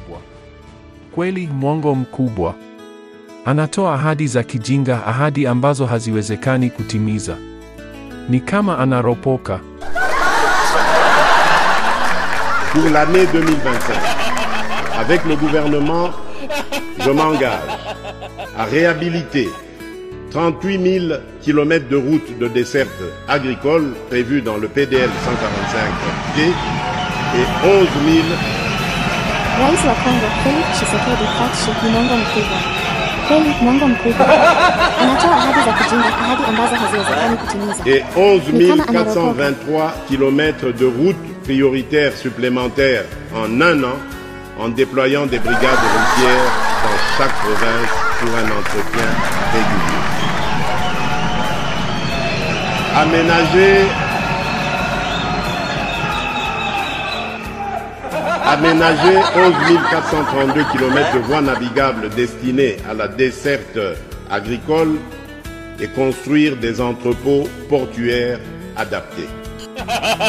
mkubwa. Kweli, mwongo mkubwa. Anatoa ahadi za kijinga, ahadi ambazo haziwezekani kutimiza. Ni kama anaropoka. Pour l'année 2025, avec le gouvernement, je m'engage à réhabiliter 38 000 km de routes de desserte agricole prévues dans le PDL 145D et 11 000... Rais wa Kongo, Felix Tshisekedi Fatshe, ni mwongo mkubwa. Kweli, mwongo mkubwa. Anatoa ahadi za kijinga, ahadi ambazo haziwezekani kutimiza. Et 11 423 km de routes prioritaires supplémentaires en un an, en déployant des brigades routières dans chaque province pour un entretien régulier. Aménager 11 432 km de voies navigables destinées à la desserte agricole et construire des entrepôts portuaires adaptés.